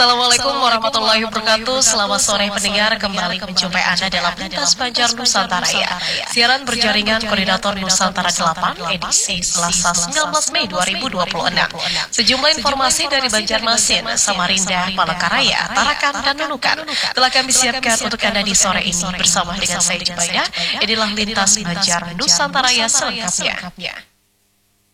Assalamualaikum warahmatullahi wabarakatuh. Selamat sore pendengar, kembali menjumpai Anda dalam Lintas Banjar Nusantara ya. Siaran berjaringan Koordinator Nusantara 8 edisi Selasa 19 Mei 2026. Sejumlah informasi dari Banjarmasin, Samarinda, Palangkaraya, Tarakan, dan Nunukan telah kami siapkan untuk Anda di sore ini bersama dengan saya Jubaidah. Inilah Lintas Banjar Nusantara ya selengkapnya.